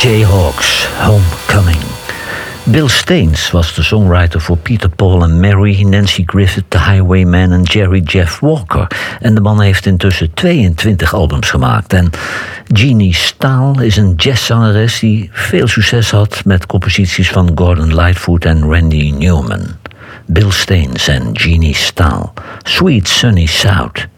Jayhawks, Homecoming. Bill Staines was de songwriter voor Peter, Paul and Mary, Nancy Griffith, The Highwaymen en Jerry Jeff Walker. En de man heeft intussen 22 albums gemaakt. En Jeannie Stahl is een jazzzangeres die veel succes had met composities van Gordon Lightfoot en Randy Newman. Bill Staines en Jeannie Stahl, Sweet Sunny South.